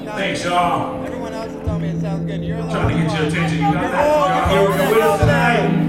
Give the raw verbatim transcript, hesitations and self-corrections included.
Thanks, y'all. Everyone else is telling me it sounds good. You're Trying to get your attention. You got that? Oh, Y'all here with us tonight.